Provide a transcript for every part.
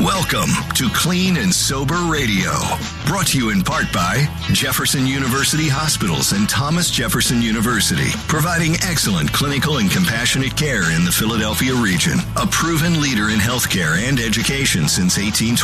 Welcome to Clean and Sober Radio, brought to you in part by Jefferson University Hospitals and Thomas Jefferson University, providing excellent clinical and compassionate care in the Philadelphia region, a proven leader in healthcare and education since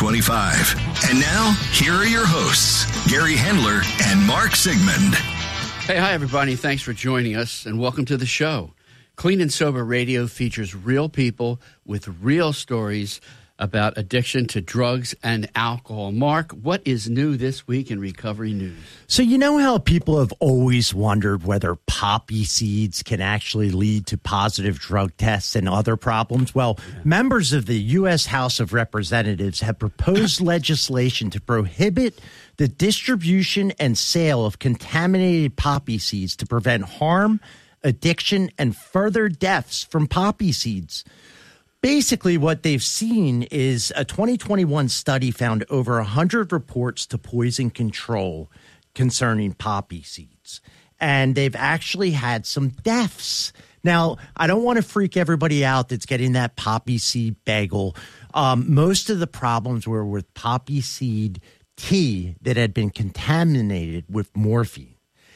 1825. And now, here are your hosts, Gary Hendler and Mark Sigmund. Hey, hi, everybody. Thanks for joining us, and welcome to the show. Clean and Sober Radio features real people with real stories about addiction to drugs and alcohol. Mark, what is new this week in recovery news? So you know how people have always wondered whether poppy seeds can actually lead to positive drug tests and other problems? Well, members of the U.S. House of Representatives have proposed legislation to prohibit the distribution and sale of contaminated poppy seeds to prevent harm, addiction, and further deaths from poppy seeds. Basically, what they've seen is a 2021 study found over 100 reports to poison control concerning poppy seeds. And they've actually had some deaths. Now, I don't want to freak everybody out that's getting that poppy seed bagel. Most of the problems were with poppy seed tea that had been contaminated with morphine.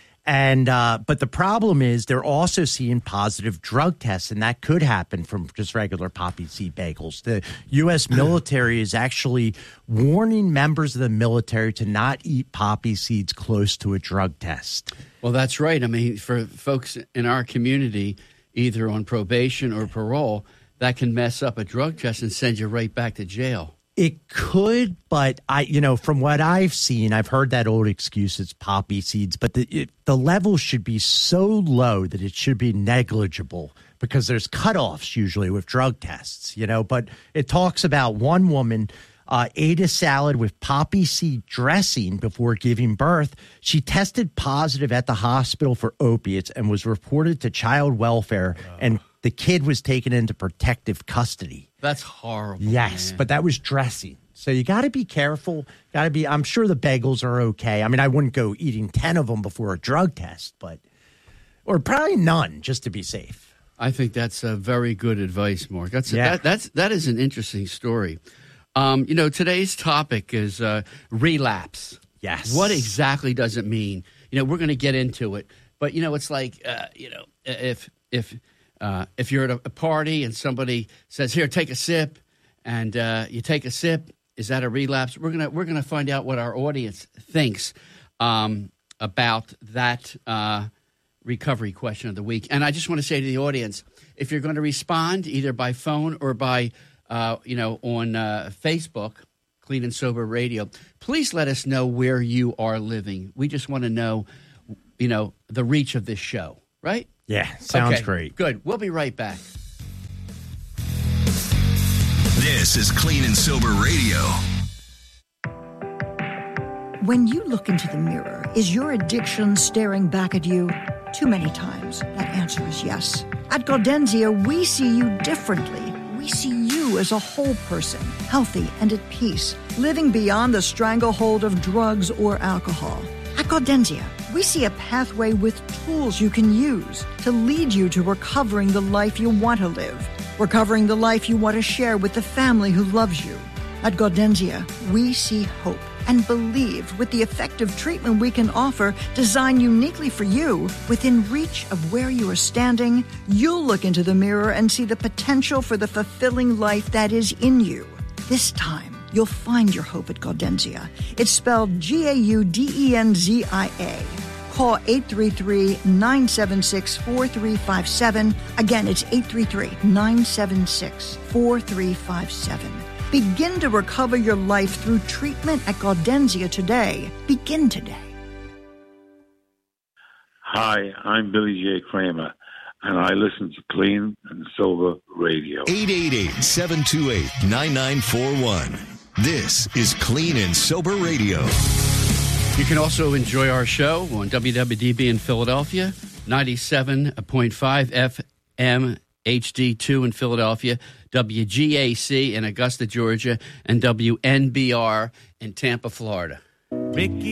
And but the problem is they're also seeing positive drug tests, and that could happen from just regular poppy seed bagels. The U.S. military is actually warning members of the military to not eat poppy seeds close to a drug test. Well, that's right. I mean, for folks in our community, either on probation or parole, that can mess up a drug test and send you right back to jail. It could, but from what I've seen, I've heard that old excuse, it's poppy seeds, but the level should be so low that it should be negligible because there's cutoffs usually with drug tests, but it talks about one woman ate a salad with poppy seed dressing before giving birth. She tested positive at the hospital for opiates and was reported to child welfare, and the kid was taken into protective custody. That's horrible. Yes, man. But that was dressing. So you got to be careful. I'm sure the bagels are okay. I mean, I wouldn't go eating 10 of them before a drug test, or probably none, just to be safe. I think that's a very good advice, Mark. That is an interesting story. Today's topic is relapse. Yes. What exactly does it mean? We're going to get into it, but it's like if you're at a party and somebody says, "Here, take a sip," and you take a sip, is that a relapse? We're gonna find out what our audience thinks about that recovery question of the week. And I just want to say to the audience, if you're going to respond either by phone or by on Facebook, Clean and Sober Radio, please let us know where you are living. We just want to know, the reach of this show, right? Yeah, sounds okay, great. Good. We'll be right back. This is Clean and Sober Radio. When you look into the mirror, is your addiction staring back at you? Too many times, that answer is yes. At Gaudenzia, we see you differently. We see you as a whole person, healthy and at peace, living beyond the stranglehold of drugs or alcohol. At Gaudenzia, we see a pathway with tools you can use to lead you to recovering the life you want to live, recovering the life you want to share with the family who loves you. At Gaudenzia, we see hope and believe with the effective treatment we can offer, designed uniquely for you, within reach of where you are standing, you'll look into the mirror and see the potential for the fulfilling life that is in you. This time, you'll find your hope at Gaudenzia. It's spelled Gaudenzia. Call 833-976-4357. Again, it's 833-976-4357. Begin to recover your life through treatment at Gaudenzia today. Begin today. Hi, I'm Billy J. Kramer, and I listen to Clean and Sober Radio. 888-728-9941. This is Clean and Sober Radio. You can also enjoy our show on WWDB in Philadelphia, 97.5 FM HD2 in Philadelphia, WGAC in Augusta, Georgia, and WNBR in Tampa, Florida. Ricky